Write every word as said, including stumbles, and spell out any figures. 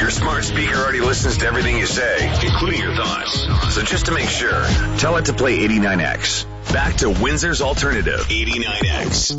Your smart speaker already listens to everything you say, including your thoughts. So just to make sure, tell it to play eighty-nine X. Back to Windsor's Alternative, eighty-nine X.